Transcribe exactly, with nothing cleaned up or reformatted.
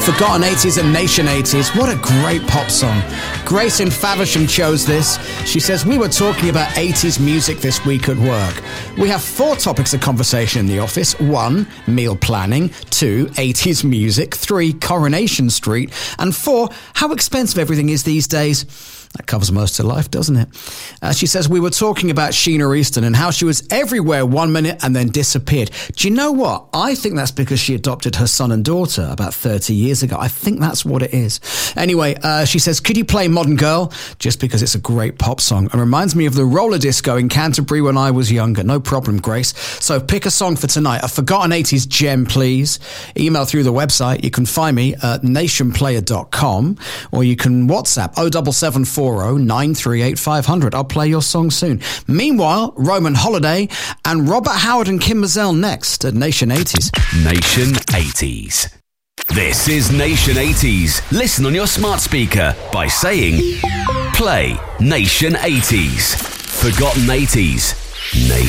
Forgotten eighties and Nation eighties. What a great pop song. Grace in Faversham chose this. She says, we were talking about eighties music this week at work. We have four topics of conversation in the office. One, meal planning. Two, eighties music. Three, Coronation Street. And four, how expensive everything is these days. That covers most of life, doesn't it? Uh, she says, we were talking about Sheena Easton and how she was everywhere one minute and then disappeared. Do you know what? I think that's because she adopted her son and daughter about thirty years ago. I think that's what it is. Anyway, uh, she says, could you play Modern Girl? Just because it's a great pop song and reminds me of the roller disco in Canterbury when I was younger. No problem, Grace. So pick a song for tonight. A forgotten eighties gem, please. Email through the website. You can find me at nation player dot com or you can WhatsApp oh seven seven four oh nine three eight five hundred. I'll play your song soon. Meanwhile, Roman Holiday and Robert Howard and Kim Mazel next at Nation eighties. Nation eighties. This is Nation eighties. Listen on your smart speaker by saying, play Nation eighties. Forgotten eighties. Nation